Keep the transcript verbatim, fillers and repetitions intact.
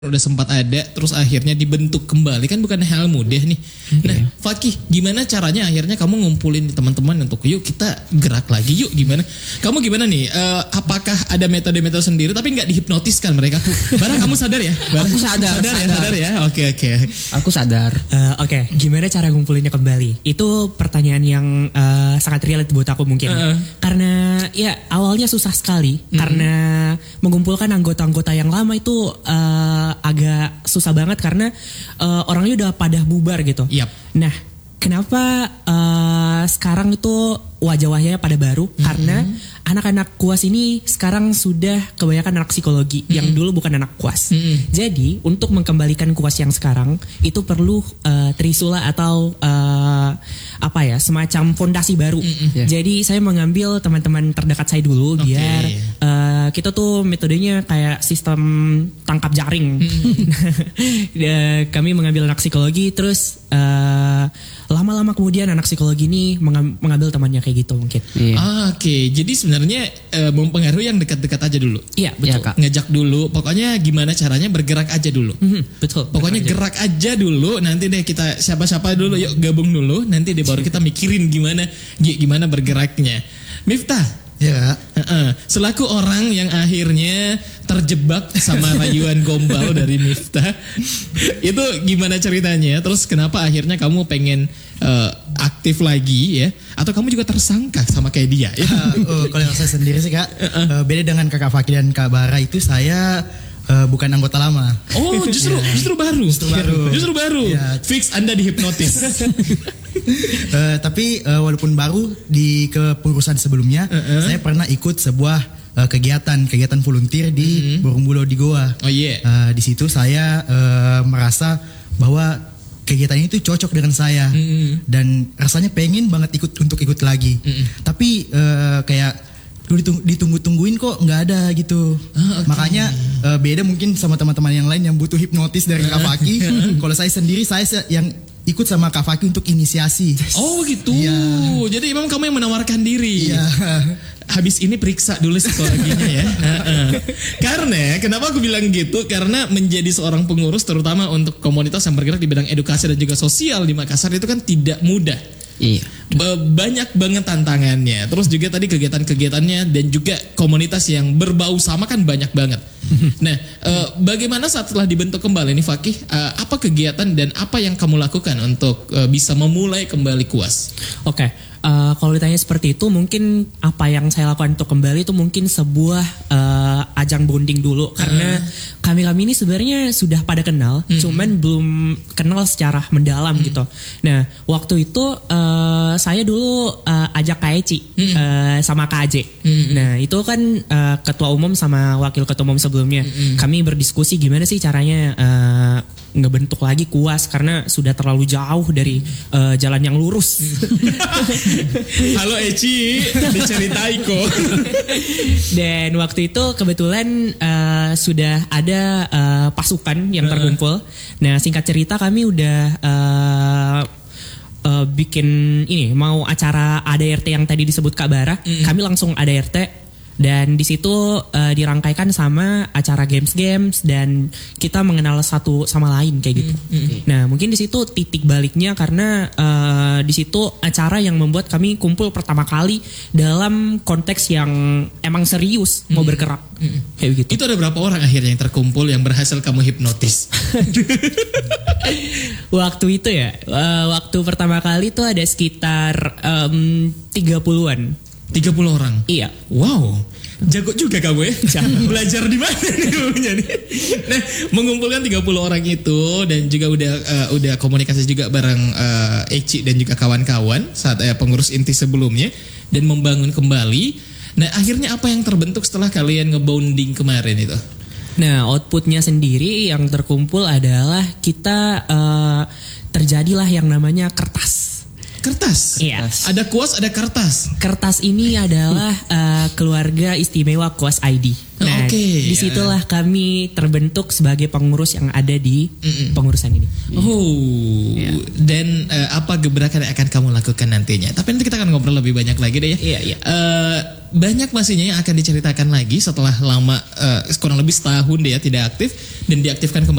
udah sempat ada terus akhirnya dibentuk kembali kan bukan hal mudah nih. Okay. Nah, Fakih, gimana caranya akhirnya kamu ngumpulin teman-teman untuk yuk kita gerak lagi yuk gimana? Kamu gimana nih? Uh, apakah ada metode-metode sendiri tapi nggak dihipnotiskan mereka? Bara kamu sadar ya? Bara, aku sadar, sadar, sadar ya, sadar ya. Oke oke. Aku sadar. Uh, oke, okay. Gimana cara ngumpulinnya kembali? Itu pertanyaan yang uh, sangat relate buat aku mungkin. Uh-uh. Karena ya awalnya susah sekali mm-hmm. karena mengumpulkan anggota-anggota yang lama itu uh, agak susah banget karena uh, orangnya udah pada bubar gitu. Yep. Nah, kenapa uh, sekarang itu wajah-wajahnya pada baru? Mm-hmm. Karena anak-anak kuas ini sekarang sudah kebanyakan anak psikologi mm-hmm. yang dulu bukan anak kuas. Mm-hmm. Jadi untuk mengembalikan kuas yang sekarang itu perlu uh, trisula atau uh, apa ya semacam fondasi baru. Mm-hmm. Yeah. Jadi saya mengambil teman-teman terdekat saya dulu okay. biar uh, kita tuh metodenya kayak sistem tangkap jaring. Mm-hmm. Kami mengambil anak psikologi terus uh, lama-lama kemudian anak psikologi ini mengambil temannya kayak gitu mungkin. Yeah. Ah, Oke, okay. Jadi sebenarnya uh, mempengaruhi yang dekat-dekat aja dulu. Iya betul. Ya, Kak. Ngajak dulu. Pokoknya gimana caranya bergerak aja dulu. Mm-hmm, betul. Pokoknya gerak aja. aja dulu. Nanti deh kita siapa-siapa dulu. Yuk gabung dulu. Nanti deh baru kita mikirin gimana gimana bergeraknya. Miftah. Ya. Uh-uh. Selaku orang yang akhirnya terjebak sama rayuan gombal dari Miftah, itu gimana ceritanya? Terus kenapa akhirnya kamu pengen uh, aktif lagi ya? Atau kamu juga tersangka sama kayak dia? Ya? Uh, oh, kalau yang saya sendiri sih kak, uh-uh. uh, beda dengan kakak Fakih dan kak Bara itu saya uh, bukan anggota lama. Oh justru yeah. justru baru, justru baru, justru baru. Yeah. Fix Anda dihipnotis. uh, tapi uh, walaupun baru di kepengurusan sebelumnya, uh-uh. saya pernah ikut sebuah uh, kegiatan kegiatan volunteer di uh-huh. Borumbulo di Goa. Oh iya. Yeah. Uh, di situ saya uh, merasa bahwa kegiatan ini tuh cocok dengan saya uh-huh. dan rasanya pengen banget ikut untuk ikut lagi. Uh-huh. Tapi uh, kayak Ditung, ditunggu-tungguin kok nggak ada gitu. Ah, okay. Makanya uh, beda mungkin sama teman-teman yang lain yang butuh hipnotis dari Kak Fakih. Kalau saya sendiri saya yang ikut sama Kak Fakih untuk inisiasi. Oh gitu. Ya. Jadi memang kamu yang menawarkan diri. Iya. Habis ini periksa dulu psikologinya ya. Karena kenapa aku bilang gitu? Karena menjadi seorang pengurus terutama untuk komunitas yang bergerak di bidang edukasi dan juga sosial di Makassar itu kan tidak mudah. Iya. Banyak banget tantangannya. Terus juga tadi kegiatan-kegiatannya dan juga komunitas yang berbau sama kan banyak banget. Nah, eh, bagaimana saat setelah dibentuk kembali nih Fakih? Eh, apa kegiatan dan apa yang kamu lakukan untuk eh, bisa memulai kembali kuas? Oke. Okay. Uh, kalau ditanya seperti itu mungkin apa yang saya lakukan untuk kembali itu mungkin sebuah uh, ajang bonding dulu karena uh. kami-kami ini sebenarnya sudah pada kenal mm-hmm. cuman belum kenal secara mendalam mm-hmm. gitu. Nah waktu itu uh, saya dulu uh, ajak Kak Eci mm-hmm. uh, sama Kak Aje. Mm-hmm. Nah itu kan uh, ketua umum sama wakil ketua umum sebelumnya mm-hmm. kami berdiskusi gimana sih caranya uh, ngebentuk lagi kuas karena sudah terlalu jauh dari uh, jalan yang lurus. Halo Eci, diceritai kok. Dan waktu itu kebetulan uh, sudah ada uh, pasukan yang terkumpul. Nah singkat cerita kami udah uh, uh, bikin ini mau acara A D R T yang tadi disebut Kak Bara. Mm. Kami langsung A D R T. Dan di situ uh, dirangkaikan sama acara games-games dan kita mengenal satu sama lain kayak gitu. Mm, mm. Nah mungkin di situ titik baliknya karena uh, di situ acara yang membuat kami kumpul pertama kali dalam konteks yang emang serius mm. mau bergerak mm. kayak begitu. Itu ada berapa orang akhirnya yang terkumpul yang berhasil kamu hipnotis? Waktu itu ya, uh, waktu pertama kali itu ada sekitar um, tiga puluhan. tiga puluh orang? Iya. Wow. Jago juga kamu ya? Belajar di mana nih? Nah, mengumpulkan tiga puluh orang itu dan juga udah uh, udah komunikasi juga bareng uh, Eci dan juga kawan-kawan saat uh, pengurus inti sebelumnya dan membangun kembali. Nah, akhirnya apa yang terbentuk setelah kalian ngebonding kemarin itu? Nah, outputnya sendiri yang terkumpul adalah kita uh, terjadilah yang namanya kertas. Kertas. Iya. Ada kuas, ada kertas. Kertas ini adalah uh, keluarga istimewa Kuas I D. Nah, Oke. disitulah kami terbentuk sebagai pengurus yang ada di Mm-mm. pengurusan ini. Oh, Iya. dan eh, apa gebrakan yang akan kamu lakukan nantinya? Tapi nanti kita akan ngobrol lebih banyak lagi deh ya. Iya, iya. Eh, banyak pastinya yang akan diceritakan lagi setelah lama eh, kurang lebih setahun deh ya tidak aktif dan diaktifkan kembali.